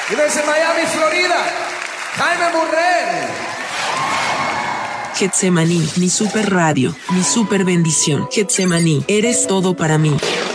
Y desde Miami, Florida, Jaime Murrell. Getsemaní, mi super radio, mi super bendición. Getsemaní, eres todo para mí.